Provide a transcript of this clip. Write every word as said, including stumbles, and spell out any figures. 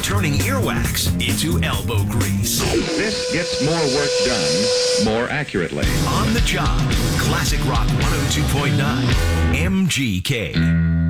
turning earwax into elbow grease. This gets more work done more accurately. On the job. Classic Rock one oh two point nine. M G K.